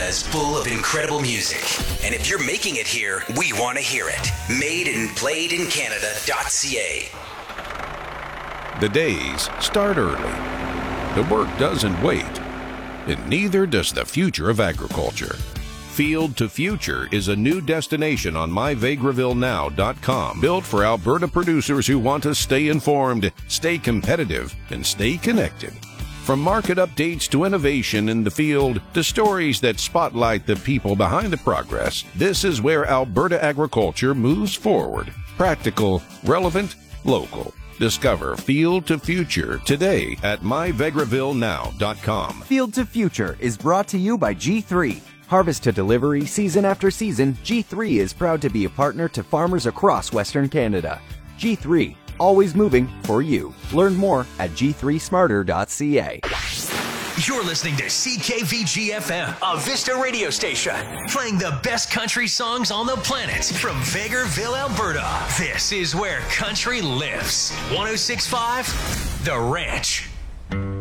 is full of incredible music. And if you're making it here, we want to hear it. Made and played in Canada.ca. The days start early. The work doesn't wait. And neither does the future of agriculture. Field to Future is a new destination on myvegrevillenow.com, built for Alberta producers who want to stay informed, stay competitive, and stay connected. From market updates to innovation in the field to stories that spotlight the people behind the progress, this is where Alberta agriculture moves forward. Practical, relevant, local. Discover Field to Future today at myvegrevillenow.com. Field to Future is brought to you by G3. Harvest to delivery, season after season, G3 is proud to be a partner to farmers across Western Canada. G3, always moving for you. Learn more at g3smarter.ca. You're listening to CKVG-FM, a Vista radio station, playing the best country songs on the planet from Vegreville, Alberta. This is where country lives. 106.5, The Ranch.